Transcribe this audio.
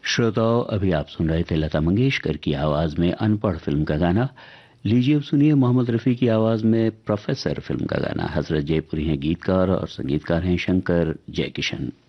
श्रोताओं, अभी आप सुन रहे थे लता मंगेशकर की आवाज में अनपढ़ फिल्म का गाना। लीजिए अब सुनिए मोहम्मद रफ़ी की आवाज में प्रोफेसर फिल्म का गाना। हजरत जयपुरी हैं गीतकार और संगीतकार हैं शंकर जयकिशन।